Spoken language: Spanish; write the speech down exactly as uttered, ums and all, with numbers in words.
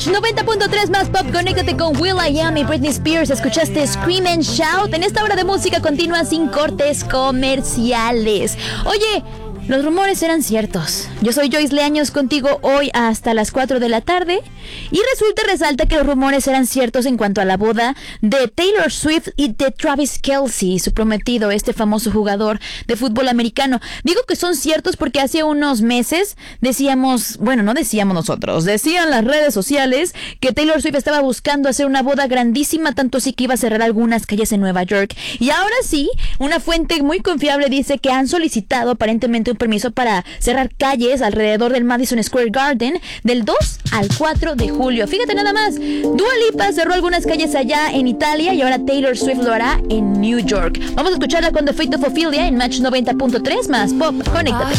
Match noventa punto tres más pop, conéctate con Will I Am y Britney Spears. Escuchaste Scream and Shout. En esta hora de música continúa sin cortes comerciales. Oye, los rumores eran ciertos. Yo soy Joyce Leaños contigo hoy hasta las cuatro de la tarde. Y resulta y resalta que los rumores eran ciertos en cuanto a la boda de Taylor Swift y de Travis Kelce, su prometido, este famoso jugador de fútbol americano. Digo que son ciertos porque hace unos meses decíamos, bueno, no decíamos nosotros, decían las redes sociales que Taylor Swift estaba buscando hacer una boda grandísima, tanto así que iba a cerrar algunas calles en Nueva York. Y ahora sí, una fuente muy confiable dice que han solicitado aparentemente un permiso para cerrar calles alrededor del Madison Square Garden del dos al cuatro de julio. Fíjate nada más, Dua Lipa cerró algunas calles allá en Italia y ahora Taylor Swift lo hará en New York. Vamos a escucharla con The Fate of Ophelia en Match noventa punto tres más pop. Conéctate.